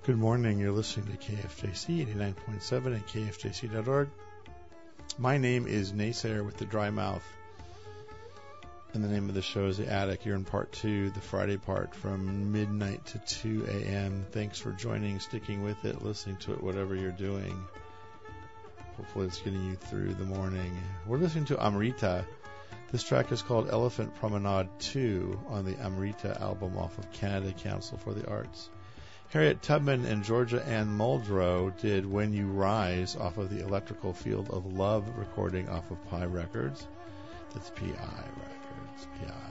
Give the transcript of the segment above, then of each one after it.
Good morning. You're listening to KFJC 89.7 and KFJC.org. My name is Naysayer with the Dry Mouth, and the name of the show is The Attic. You're in part 2, the Friday part, from midnight to 2 a.m. Thanks for joining, sticking with it, listening to it, whatever you're doing. Hopefully it's getting you through the morning. We're listening to Amrita. This track is called Elephant Promenade 2 on the Amrita album off of Canada Council for the Arts. Harriet Tubman and Georgia Ann Muldrow did When You Rise off of the Electrical Field of Love recording off of Pi Records. That's P.I. Records,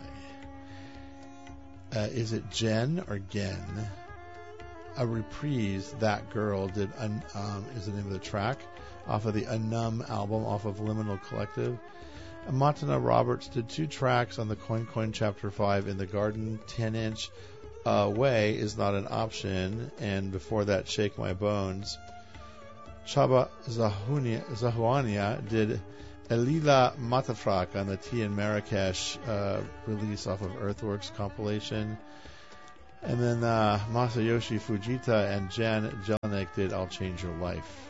P.I. Is it Jen or Gen? A reprise, That Girl, did is the name of the track, off of the Anum album off of Liminal Collective. Matana Roberts did 2 tracks on the Coin Coin Chapter 5 in the Garden, 10-inch. Way is Not an Option, and before that, Shake My Bones. Chaba Zahuania did Elila Matafrak on the Tea in Marrakesh release off of Earthworks compilation. And then Masayoshi Fujita and Jan Jelinek did I'll Change Your Life.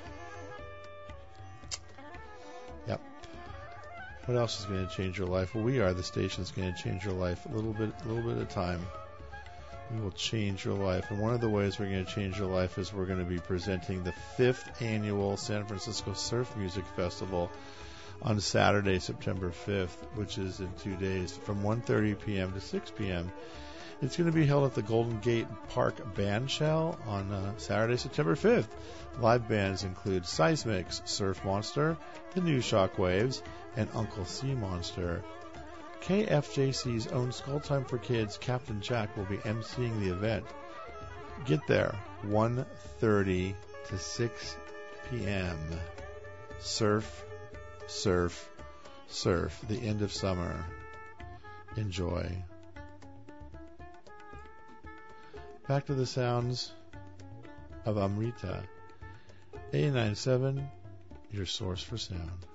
Yep. What else is going to change your life? Well, we are. The station's going to change your life a little bit at a time. We will change your life. And one of the ways we're going to change your life is we're going to be presenting the 5th annual San Francisco Surf Music Festival on Saturday, September 5th, which is in 2 days, from 1:30 p.m. to 6 p.m. It's going to be held at the Golden Gate Park Bandshell on Saturday, September 5th. Live bands include Seismics, Surf Monster, The New Shockwaves, and Uncle C Monster. KFJC's own Skull Time for Kids, Captain Jack, will be emceeing the event. Get there, 1:30 to 6 p.m. Surf, surf, surf. The end of summer. Enjoy. Back to the sounds of Amrita. 89.7, your source for sound.